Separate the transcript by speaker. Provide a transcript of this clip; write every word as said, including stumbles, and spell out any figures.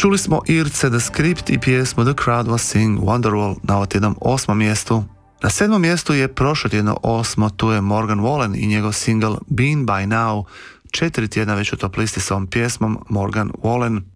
Speaker 1: Čuli smo Irce The Script i pjesmu The Crowd Was Sing Wonderwall na ovo tjednom osmom mjestu. Na sedmom mjestu je prošlo tjedno osmo, tu je Morgan Wallen i njegov single Been By Now, četiri tjedna već u top listi s ovom pjesmom Morgan Wallen.